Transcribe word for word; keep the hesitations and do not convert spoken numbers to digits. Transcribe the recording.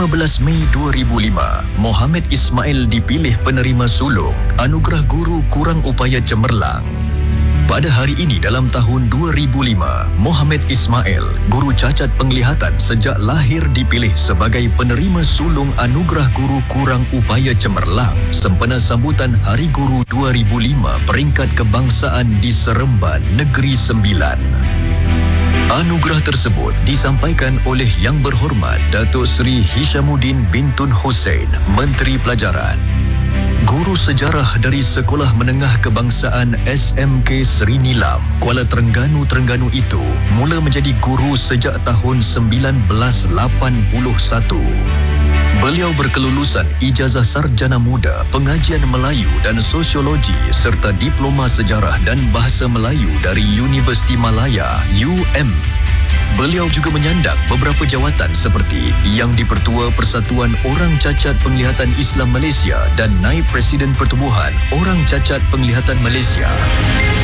lima belas Mei dua ribu lima, Mohamed Ismail dipilih penerima sulung Anugerah Guru Kurang Upaya Cemerlang. Pada hari ini dalam tahun dua ribu lima, Mohamed Ismail, guru cacat penglihatan sejak lahir dipilih sebagai penerima sulung Anugerah Guru Kurang Upaya Cemerlang sempena sambutan Hari Guru dua ribu lima peringkat kebangsaan di Seremban, Negeri Sembilan. Anugerah tersebut disampaikan oleh Yang Berhormat Datuk Seri Hishamuddin bin Tun Hussein, Menteri Pelajaran. Guru sejarah dari Sekolah Menengah Kebangsaan S M K Seri Nilam, Kuala Terengganu, Terengganu itu mula menjadi guru sejak tahun sembilan belas lapan puluh satu. Beliau berkelulusan Ijazah Sarjana Muda Pengajian Melayu dan Sosiologi serta Diploma Sejarah dan Bahasa Melayu dari Universiti Malaya U M. Beliau juga menyandang beberapa jawatan seperti Yang di-Pertua Persatuan Orang Cacat Penglihatan Islam Malaysia dan Naib Presiden Pertubuhan Orang Cacat Penglihatan Malaysia.